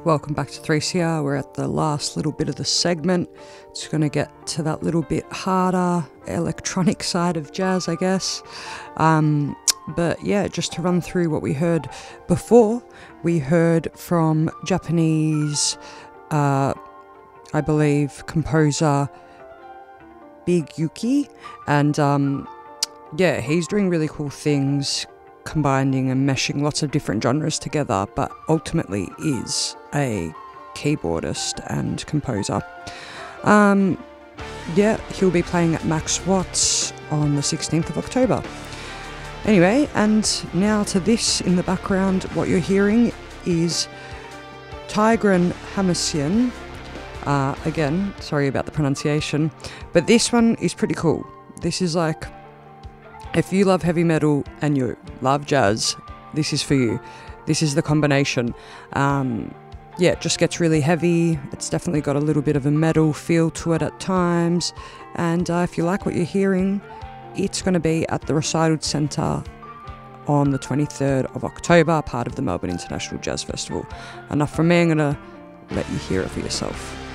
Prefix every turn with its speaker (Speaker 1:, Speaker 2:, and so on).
Speaker 1: welcome back to 3CR. We're at the last little bit of the segment. It's going to get to that little bit harder electronic side of jazz, I guess. But yeah, just to run through what we heard before, we heard from Japanese, I believe, composer Big Yuki, and yeah, he's doing really cool things, combining and meshing lots of different genres together, but ultimately is a keyboardist and composer. Yeah, he'll be playing at Max Watts on the 16th of October. Anyway, and now to this in the background, what you're hearing is Tigran Hamasyan. Again, sorry about the pronunciation, but this one is pretty cool. This is like, if you love heavy metal and you love jazz, this is for you. This is the combination. Yeah, it just gets really heavy. It's definitely got a little bit of a metal feel to it at times. And if you like what you're hearing, it's going to be at the Recital Centre on the 23rd of October, part of the Melbourne International Jazz Festival. Enough from me, I'm going to let you hear it for yourself.